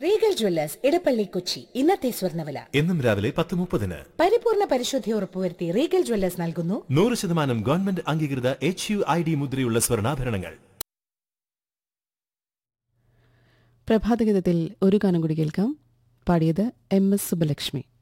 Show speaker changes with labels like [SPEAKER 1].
[SPEAKER 1] Regal Jewellers Edappally Kochi ഇന്നത്തെ സ്വർണ്ണവില
[SPEAKER 2] എന്നും രാവിലെ 10:30.
[SPEAKER 1] പരിപൂർണ പരിശുദ്ധി ഉറപ്പുവരുത്തി റീഗൽ ജ്വല്ലേഴ്സ് നൽകുന്നു
[SPEAKER 2] 100% ഗവൺമെന്റ് അംഗീകൃത HUID മുദ്രയുള്ള സ്വർണ്ണാഭരണങ്ങൾ.
[SPEAKER 3] പ്രഭാതഗീതത്തിൽ ഒരു ഗാനം കൂടി കേൾക്കാം. പാടിയത് MS സുബ്ബലക്ഷ്മി.